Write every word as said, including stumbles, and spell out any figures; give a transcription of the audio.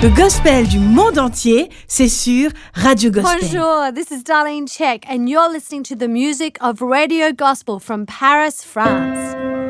Le gospel du monde entier, c'est sur Radio Gospel. Bonjour, this is Darlene Check and you're listening to the music of Radio Gospel from Paris, France.